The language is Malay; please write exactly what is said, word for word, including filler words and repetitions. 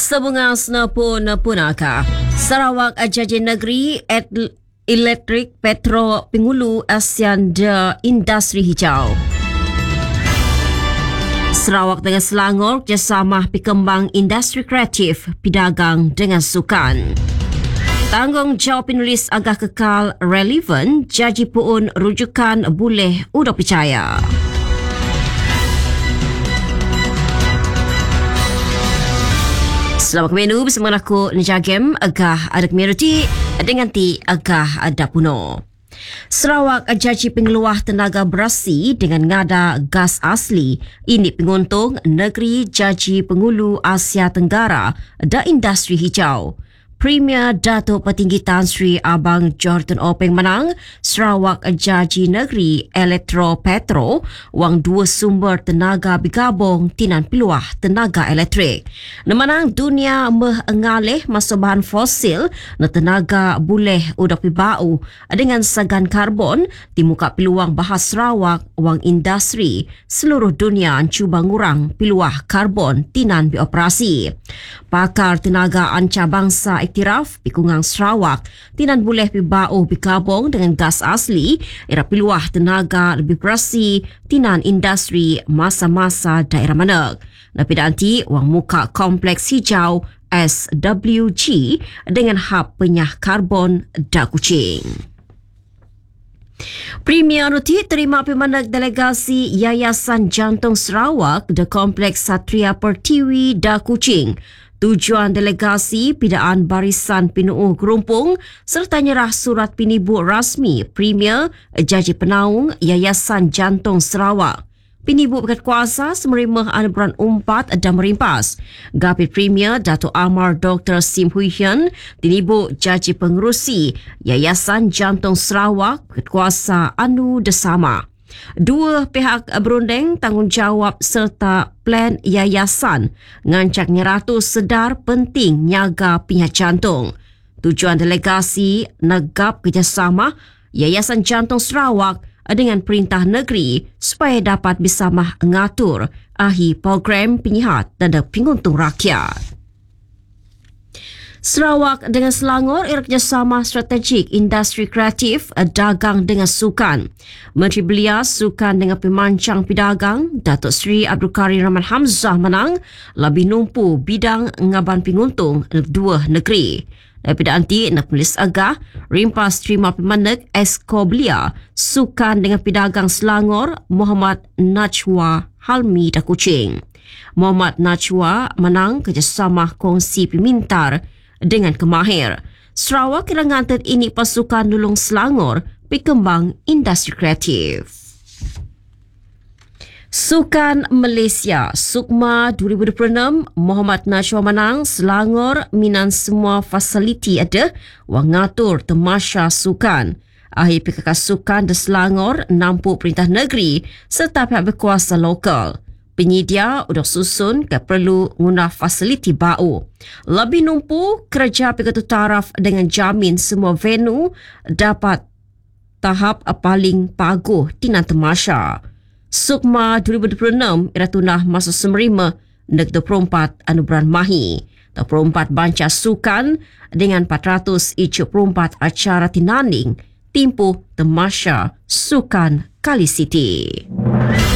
Sebunga senapun punaka. Sarawak Jaji Negeri At- Elektrik Petro Pengulu Asian de Industri Hijau. Sarawak dengan Selangor kerjasama pikembang industri kreatif, pidagang dengan sukan. Tanggungjawab penulis agah kekal relevan, Jaji Puun rujukan boleh udah percaya. Selamat menu bersama aku Nijagem agah ada community dengan ti agah ada puno. Sarawak Jaji pengeluar tenaga berasi dengan ngada gas asli. Ini penguntung Negeri Jaji Pengulu Asia Tenggara dan Industri Hijau. Premier Datuk Petinggi Tan Sri Abang Jordan Openg menang Sarawak Jaji Negeri Elektro Petro wang dua sumber tenaga bergabung tinan peluah tenaga elektrik. Nemanang dunia mengalih masuk bahan fosil na tenaga boleh udah bau dengan sagan karbon di muka peluang bahas Sarawak wang industri seluruh dunia cuba ngurang peluah karbon tinan beroperasi. Pakar tenaga anca bangsa iktiraf pikungang Sarawak tinan boleh bau bergabung dengan gas asli era peluah tenaga lebih berasi tinan industri masa-masa daerah mana. Tapi nanti wang muka kompleks hijau S W G dengan hab penyah karbon da Kuching. Premier Nuti terima pemandak delegasi Yayasan Jantung Sarawak de Kompleks Satria Pertiwi da Kuching. Tujuan delegasi pidaan barisan pinuuh gerumpung serta nyerah surat pinibu rasmi Premier Jaji Penaung Yayasan Jantung Sarawak. Pinibu berkuasa semerimah anugerah umpat dan merimpas. Gapi Premier Dato' Amar Doktor Sim Hui Hian, Pinibu Jaji Pengerusi Yayasan Jantung Sarawak berkuasa anu desama. Dua pihak berunding tanggungjawab serta plan yayasan ngancak nyeratus sedar penting nyaga pihak jantung. Tujuan delegasi negap kerjasama Yayasan Jantung Sarawak dengan Perintah Negeri supaya dapat bersama mengatur ahi program penyihat dan penguntung rakyat. Sarawak dengan Selangor era kerjasama strategik industri kreatif dagang dengan sukan. Menteri Belia Sukan dengan Pemancang Pedagang Datuk Seri Abdul Karim Rahman Hamzah menang lebih numpu bidang ngaban penguntung dua negeri. Daripada anti nak polis agah rimpas terima pemandak Esko Belia Sukan dengan Pedagang Selangor Muhammad Najwa Halmi da Kuching. Muhammad Najwa menang kerjasama kongsi pemintar dengan kemahir. Sarawak kira ngantet ini pasukan nulung Selangor pikembang industri kreatif. Sukan Malaysia Sukma dua ribu dua puluh enam Muhammad Najwa menang Selangor minan semua fasiliti ada wang ngatur temasya sukan. Ahli P K K Sukan di Selangor nampu Perintah Negeri serta pihak berkuasa lokal. Penyedia sudah susun ke perlu guna fasiliti bau. Lebih numpu kerja P K T taraf dengan jamin semua venue dapat tahap paling paguh tinan temasya. Sukma dua ribu dua puluh enam ia tunah masa semerima neg dua puluh empat anugerah Mahi. dua puluh empat banca sukan dengan empat ratus tujuh puluh empat acara tinanding timpu temasya sukan Kali City.